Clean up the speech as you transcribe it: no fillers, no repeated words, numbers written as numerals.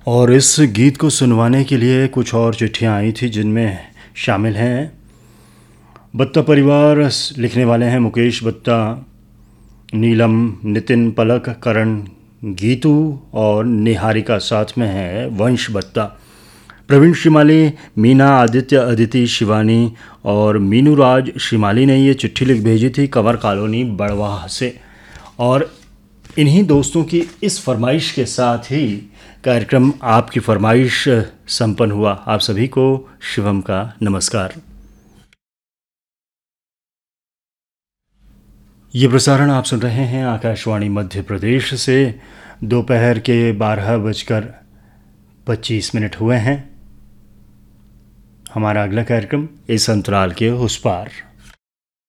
और इस गीत को सुनवाने के लिए कुछ और चिट्ठियाँ आई थी जिनमें शामिल हैं बत्ता परिवार। लिखने वाले हैं मुकेश बत्ता, नीलम, नितिन, पलक, करण, गीतू और निहारिका। साथ में है वंश बत्ता, प्रवीण श्रीमाली, मीना, आदित्य, अदिति, शिवानी और मीनू राज श्रीमाली ने ये चिट्ठी लिख भेजी थी कंवर कॉलोनी बड़वाह से। और इन्हीं दोस्तों की इस फरमाइश के साथ ही कार्यक्रम आपकी फरमाइश संपन्न हुआ। आप सभी को शिवम का नमस्कार। ये प्रसारण आप सुन रहे हैं आकाशवाणी मध्य प्रदेश से। दोपहर के 12:25 हुए हैं। हमारा अगला कार्यक्रम इस अंतराल के उस पार।